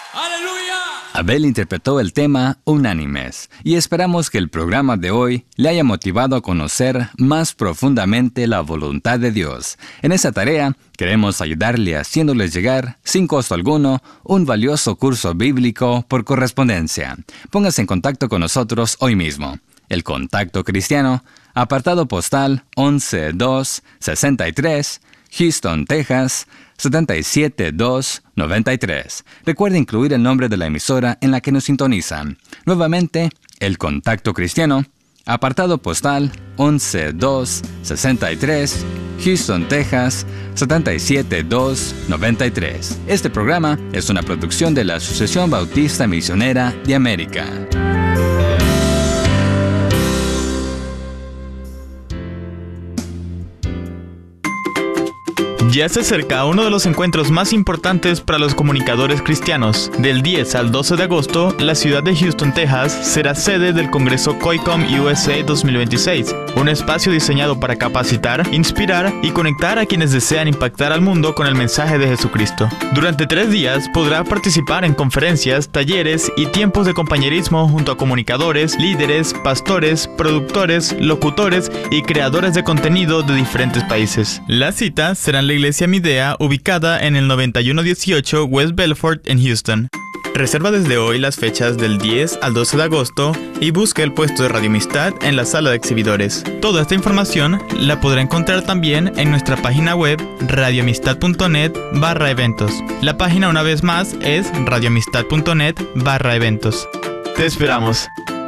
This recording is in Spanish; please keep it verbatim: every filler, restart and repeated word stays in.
Abel interpretó el tema Unánimes y esperamos que el programa de hoy le haya motivado a conocer más profundamente la voluntad de Dios. En esa tarea queremos ayudarle haciéndoles llegar, sin costo alguno, un valioso curso bíblico por correspondencia. Póngase en contacto con nosotros hoy mismo. El Contacto Cristiano, apartado postal once dos sesenta y tres, Houston, Texas, setenta y siete dos noventa y tres. Recuerde incluir el nombre de la emisora en la que nos sintonizan. Nuevamente, El Contacto Cristiano, apartado postal once dos sesenta y tres, Houston, Texas, setenta y siete dos noventa y tres. Este programa es una producción de la Asociación Bautista Misionera de América. Ya se acerca uno de los encuentros más importantes para los comunicadores cristianos. Del diez al doce de agosto, la ciudad de Houston, Texas, será sede del Congreso COICOM U S A dos mil veintiséis, un espacio diseñado para capacitar, inspirar y conectar a quienes desean impactar al mundo con el mensaje de Jesucristo. Durante tres días podrá participar en conferencias, talleres y tiempos de compañerismo junto a comunicadores, líderes, pastores, productores, locutores y creadores de contenido de diferentes países. La cita será en la Iglesia Midea, ubicada en el noventa y uno dieciocho West Belfort en Houston. Reserva desde hoy las fechas del diez al doce de agosto y busca el puesto de Radio Amistad en la sala de exhibidores. Toda esta información la podrá encontrar también en nuestra página web radioamistad.net barra eventos. La página una vez más es radioamistad.net barra eventos. Te esperamos.